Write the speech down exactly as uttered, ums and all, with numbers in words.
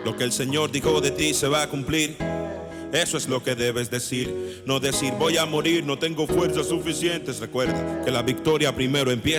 Lo que el Señor dijo de ti se va a cumplir. Eso es lo que debes decir. No decir voy a morir, no tengo fuerzas suficientes. Recuerda que la victoria primero empieza